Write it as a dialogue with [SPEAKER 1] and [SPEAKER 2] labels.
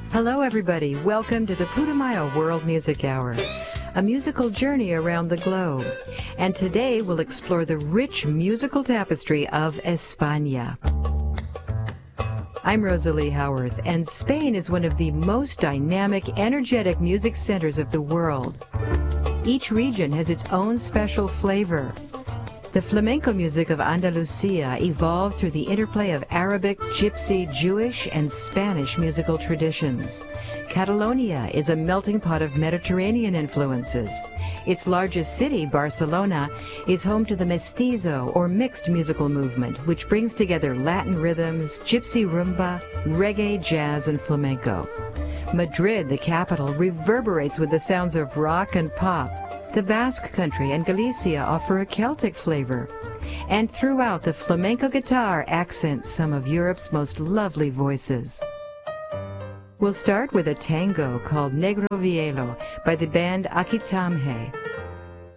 [SPEAKER 1] Hello everybody, welcome to the Putumayo World Music Hour, a musical journey around the globe. And today we'll explore the rich musical tapestry of España. I'm Rosalie Howarth, and Spain is one of the most dynamic, energetic music centers of the world. Each region has its own special flavor. The flamenco music of Andalusia evolved through the interplay of Arabic, Gypsy, Jewish, and Spanish musical traditions. Catalonia is a melting pot of Mediterranean influences. Its largest city, Barcelona, is home to the mestizo, or mixed musical movement, which brings together Latin rhythms, Gypsy rumba, reggae, jazz, and flamenco. Madrid, the capital, reverberates with the sounds of rock and pop. The Basque Country and Galicia offer a Celtic flavor. And throughout, the flamenco guitar accents some of Europe's most lovely voices. We'll start with a tango called Negro Vielo by the band Aquitamhe.